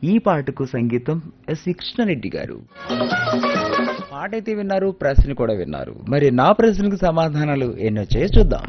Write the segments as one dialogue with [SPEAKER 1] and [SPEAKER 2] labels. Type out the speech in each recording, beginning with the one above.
[SPEAKER 1] ఈ పాటకు సంగీతం ఎస్వి కృష్ణారెడ్డి గారు. పాట అయితే విన్నారు, ప్రశ్న కూడా విన్నారు. మరి నా ప్రశ్నకు సమాధానాలు ఎన్నో చేసి చూద్దాం.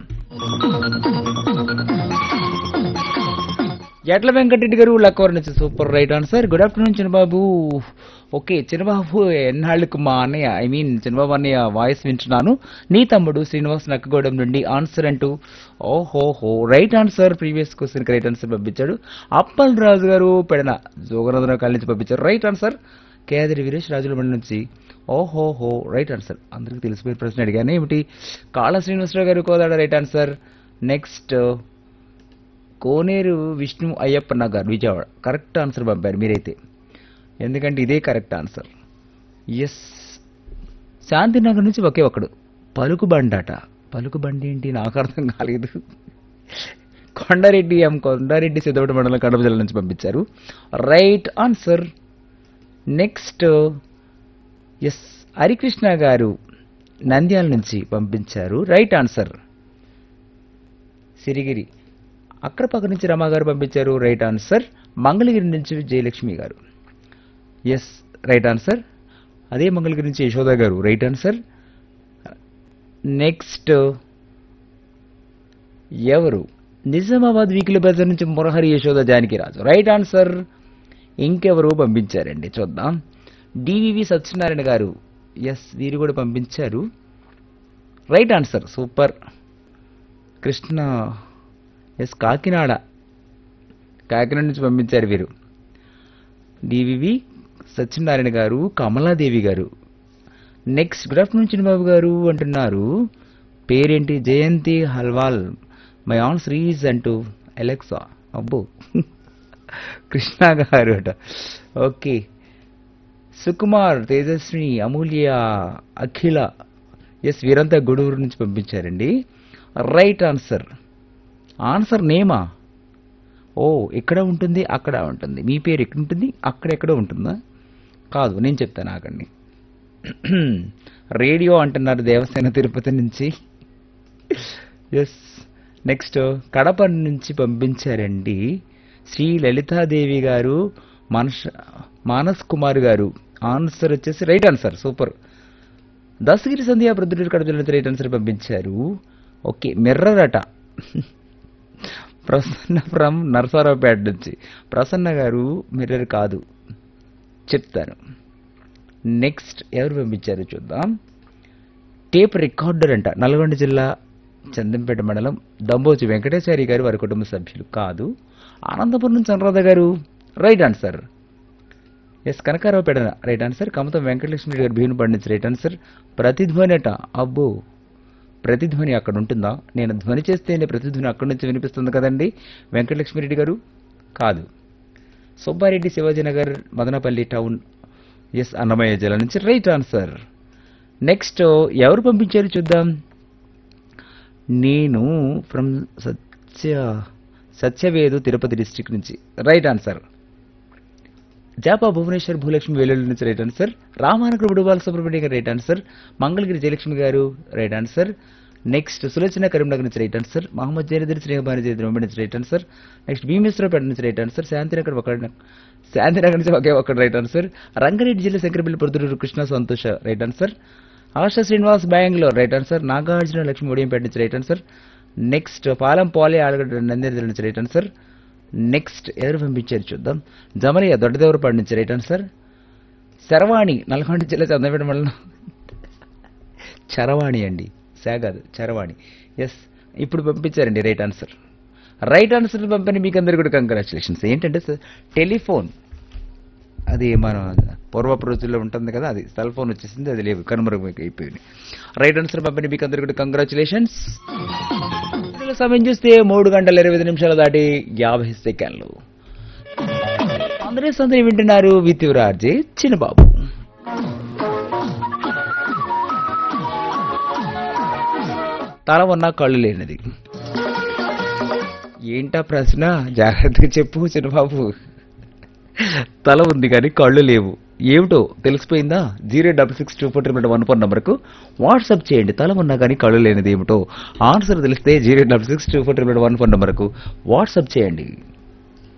[SPEAKER 1] ఎట్ల వెంకటరెడ్డి గారు లక్కవర్ నుంచి super right answer. Good afternoon చిన్నబాబు. ఓకే చిన్నబాబు, ఎన్నాళ్ళకు మా అన్నయ్య చిన్నబాబు అన్నయ్య వాయిస్ వింటున్నాను. నీ తమ్ముడు శ్రీనివాస్ నక్కగూడెం నుండి ఆన్సర్ అంటూ ఓహోహో రైట్ ఆన్సర్. ప్రీవియస్ క్వశ్చన్కి రైట్ ఆన్సర్ పంపించాడు. అప్పల్ రాజు గారు పెడన జోగనందన కాలనీ నుంచి పంపించారు రైట్ ఆన్సర్. కేదరి వీరేష్ రాజుల మండలి నుంచి ఓహోహో రైట్ ఆన్సర్. అందరికి తెలిసిపోయిన ప్రశ్న అడిగాను ఏమిటి. కాళ శ్రీనివాసరావు గారు కోదాడ రైట్ ఆన్సర్. నెక్స్ట్ కోనేరు విష్ణు అయ్యప్ప నగర్ విజయవాడ కరెక్ట్ ఆన్సర్ పంపారు మీరైతే, ఎందుకంటే ఇదే కరెక్ట్ ఆన్సర్. ఎస్ శాంతినగర్ నుంచి ఒకే ఒక్కడు పలుకుబండి అట. పలుకుబండి ఏంటి నాకు అర్థం కాలేదు. కొండారెడ్డి సిద్ధవట మండలం కడప జిల్లా నుంచి పంపించారు right answer. Next yes Harikrishna గారు నంద్యాల నుంచి పంపించారు రైట్ ఆన్సర్. సిరిగిరి అక్కడపక్క నుంచి రమా గారు పంపించారు రైట్ ఆన్సర్. మంగళగిరి నుంచి జయలక్ష్మి గారు ఎస్ రైట్ ఆన్సర్. అదే మంగళగిరి నుంచి యశోద గారు రైట్ ఆన్సర్. నెక్స్ట్ ఎవరు నిజామాబాద్ వీక్లీ బజార్ నుంచి మురహరి యశోద జానకిరాజు రైట్ ఆన్సర్. ఇంకెవరు పంపించారండి చూద్దాం. డివివి సత్యనారాయణ గారు ఎస్ వీరు కూడా పంపించారు right answer super. Krishna yes Kakinada నుంచి పంపించారు వీరు. డివివి సత్యనారాయణ గారు కమలాదేవి గారు. నెక్స్ట్ గుడ్ ఆఫ్టర్నూన్ చిన్నబాబు గారు అంటున్నారు పేరేంటి జయంతి హల్వాల్. మై ఆన్సర్ ఈజ్ అంటూ అలెక్సా. అబ్బో కృష్ణ గారు అట. ఓకే సుకుమార్ తేజస్విని అమూల్య అఖిల ఎస్ వీరంతా గూడూరు నుంచి పంపించారండి రైట్ ఆన్సర్. ఆన్సర్ నేమా ఓ ఇక్కడ ఉంటుంది అక్కడ ఉంటుంది. మీ పేరు ఎక్కడ ఉంటుంది అక్కడెక్కడ ఉంటుందా? కాదు నేను చెప్తాను ఆగండి. రేడియో అంటున్నారు దేవసేన తిరుపతి నుంచి. ఎస్ నెక్స్ట్ కడప నుంచి పంపించారండి శ్రీ లలితాదేవి గారు మానస్ కుమార్ గారు. ఆన్సర్ వచ్చేసి రైట్ ఆన్సర్ సూపర్. దశగిరి సంధ్యా ప్రొద్దుటూరు కడప జిల్లా రైట్ ఆన్సర్ పంపించారు. ఓకే మిర్రర్ అట. ప్రసన్న ఫ్రమ్ నరసరావుపేట నుంచి ప్రసన్న గారు మిర్రర్ కాదు చెప్తాను. నెక్స్ట్ ఎవరు పంపించారు చూద్దాం. టేప్ రికార్డర్ అంట నల్గొండ జిల్లా చందంపేట మండలం దంబోజి వెంకటేశ్వరి గారు వారి కుటుంబ సభ్యులు కాదు. అనంతపురం నుంచి అనురాధ గారు right answer. Yes Kanakarao Pedana right answer. Kamatham Venkatalakshmi గారు భీమునిపాడు నుంచి రైట్ ఆన్సర్. ప్రతిధ్వని అట. అబ్బో ప్రతిధ్వని అక్కడ ఉంటుందా? నేను ధ్వని చేస్తేనే ప్రతిధ్వని అక్కడి నుంచి వినిపిస్తుంది కదండి. వెంకటలక్ష్మిరెడ్డి గారు కాదు. సుబ్బారెడ్డి శివాజీనగర్ మదనపల్లి టౌన్ ఎస్ అన్నమయ్య జిల్లా నుంచి రైట్ ఆన్సర్. నెక్స్ట్ ఎవరు పంపించారు చూద్దాం. నేను ఫ్రమ్ సత్యవేదు తిరుపతి డిస్ట్రిక్ట్ నుంచి రైట్ ఆన్సర్. జాపా భువనేశ్వర్ భూలక్ష్మి వేలూరు నుంచి రైట్ ఆన్సర్. రామానగర్ బుడుబాల సుబ్రహ్మణ్య గారు రైట్ ఆన్సర్. మంగళగిరి జయలక్ష్మి గారు right answer. Next Sulochana Karimnagar నుంచి రైట్ ఆన్సర్. మహమ్మద్ జైనదర్ శ్రీహబాని జైద్ర నుంచి రైట్ ఆన్సర్. నెక్స్ట్ భీమేశ్వరపేట నుంచి రైట్ ఆన్సర్. శాంతినగర్ నుంచి ఒకే ఒక్కటి రైట్ ఆన్సర్. రంగారెడ్డి జిల్లా శంకరపల్లి పొద్దుటూరు కృష్ణ సంతోష right answer. ASHA Srinivas Bengaluru right answer. Nagarjuna Lakshmi Odiyampeta నుంచి రైట్ ఆన్సర్. నెక్స్ట్ పాలం పాలే ఆలగడ్డ నంద్యాల జిల్లా నుంచి రైట్ ఆన్సర్. నెక్స్ట్ ఎవరు పంపించారు చూద్దాం. జమలయ్య దొడ్డదేవరపాడు నుంచి రైట్ ఆన్సర్. శరవాణి నల్గొండ జిల్లా చందపేట మండలం చరవాణి అండి కాదు చరవాణి ఎస్ ఇప్పుడు పంపించారండి రైట్ ఆన్సర్. రైట్ ఆన్సర్ పంపిన మీకు అందరికీ కూడా కంగ్రాచులేషన్స్. ఏంటంటే టెలిఫోన్ అది మన పూర్వపు రోజుల్లో ఉంటుంది కదా, అది సెల్ ఫోన్ వచ్చేసింది, అది లేవు కనుమరుగు అయిపోయింది. రైట్ ఆన్సర్ పంపిన మీకు అందరికీ కూడా కంగ్రాచులేషన్స్. సమయం చూస్తే 3:25 దాటి 50 సెకండ్లు. అందరూ వింటున్నారు విత్ యువర్ ఆర్జే చిన్నబాబు. తల ఉన్న కళ్ళు లేనిది ఏంటా ప్రశ్న? జాగ్రత్తగా చెప్పు చిన్నబాబు. తల ఉంది కానీ కళ్ళు లేవు, ఏమిటో తెలిసిపోయిందా? 0662411 నంబర్కు వాట్సాప్ చేయండి. తల ఉన్నా కానీ కళ్ళు లేనిది ఏమిటో ఆన్సర్ తెలిస్తే 0662411 నంబర్కు వాట్సాప్ చేయండి.